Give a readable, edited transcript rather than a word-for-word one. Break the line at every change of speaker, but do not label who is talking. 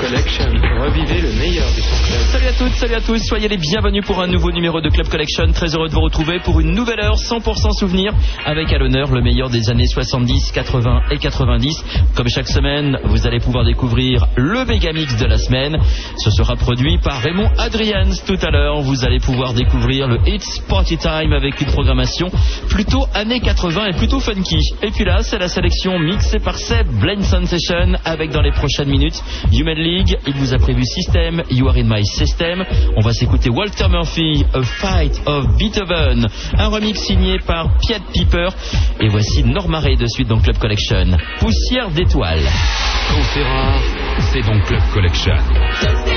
Collection. Revivez le meilleur du son club.
Salut à toutes, salut à tous, soyez les bienvenus pour un nouveau numéro de Club Collection. Très heureux de vous retrouver pour une nouvelle heure 100% souvenir, avec à l'honneur le meilleur des années 70, 80 et 90. Comme chaque semaine, vous allez pouvoir découvrir le Megamix de la semaine. Ce sera produit par Raymond Adrians tout à l'heure. Vous allez pouvoir découvrir le It's Party Time avec une programmation plutôt années 80 et plutôt funky. Et puis là, c'est la sélection mixée par Seb, Blend Sensation, avec dans les prochaines minutes Human League. Il vous a prévu System, You Are In My System. On va s'écouter Walter Murphy, A Fight of Beethoven, un remix signé par Piet Piper. Et voici Norma Ray de suite dans Club Collection. Poussière d'étoiles.
Quand c'est rare, c'est donc Club Collection.